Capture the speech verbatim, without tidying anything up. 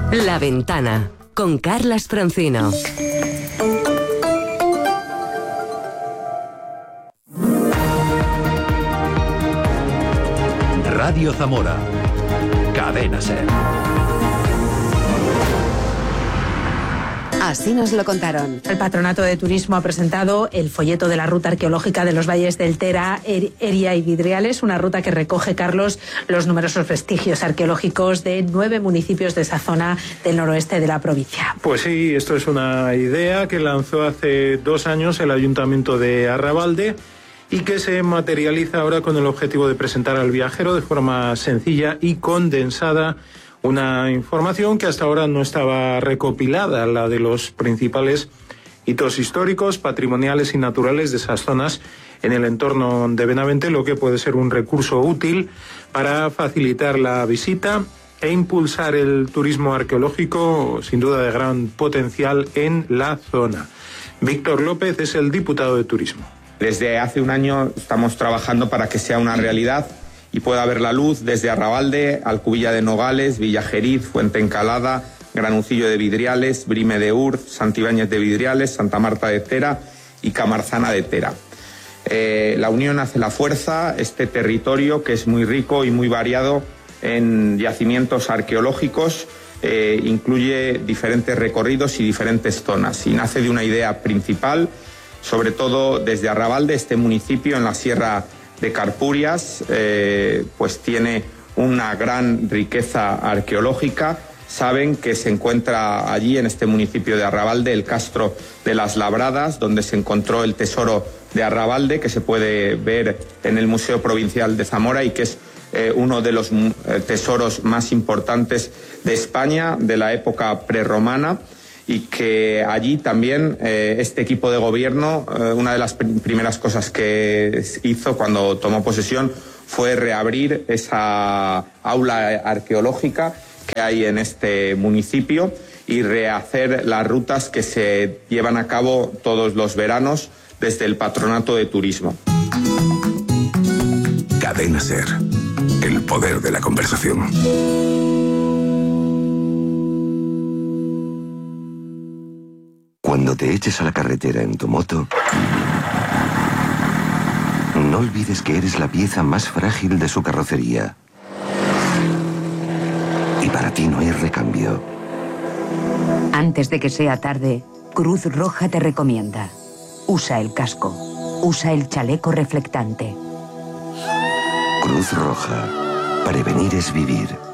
La Ventana, con Carlas Francino. Radio Zamora. Cadena SER. Así nos lo contaron. El Patronato de Turismo ha presentado el folleto de la ruta arqueológica de los valles del Tera, Eria y Vidriales, una ruta que recoge, Carlos, los numerosos vestigios arqueológicos de nueve municipios de esa zona del noroeste de la provincia. Pues sí, esto es una idea que lanzó hace dos años el Ayuntamiento de Arrabalde y que se materializa ahora con el objetivo de presentar al viajero de forma sencilla y condensada una información que hasta ahora no estaba recopilada, la de los principales hitos históricos, patrimoniales y naturales de esas zonas en el entorno de Benavente, lo que puede ser un recurso útil para facilitar la visita e impulsar el turismo arqueológico, sin duda de gran potencial en la zona. Víctor López es el diputado de Turismo. Desde hace un año estamos trabajando para que sea una realidad y pueda ver la luz desde Arrabalde, Alcubilla de Nogales, Villajeriz, Fuente Encalada, Granucillo de Vidriales, Brime de Urz, Santibáñez de Vidriales, Santa Marta de Tera y Camarzana de Tera. Eh, la unión hace la fuerza, este territorio que es muy rico y muy variado en yacimientos arqueológicos, eh, incluye diferentes recorridos y diferentes zonas y nace de una idea principal, sobre todo desde Arrabalde, este municipio en la Sierra de Carpurias, eh, pues tiene una gran riqueza arqueológica. Saben que se encuentra allí en este municipio de Arrabalde el Castro de las Labradas, donde se encontró el tesoro de Arrabalde, que se puede ver en el Museo Provincial de Zamora y que es eh, uno de los eh, tesoros más importantes de España de la época prerromana. Y que allí también eh, este equipo de gobierno, eh, una de las pr- primeras cosas que hizo cuando tomó posesión fue reabrir esa aula arqueológica que hay en este municipio y rehacer las rutas que se llevan a cabo todos los veranos desde el Patronato de Turismo. Cadena SER, el poder de la conversación. Cuando te eches a la carretera en tu moto, no olvides que eres la pieza más frágil de su carrocería. Y para ti no hay recambio. Antes de que sea tarde, Cruz Roja te recomienda: usa el casco, usa el chaleco reflectante. Cruz Roja. Prevenir es vivir.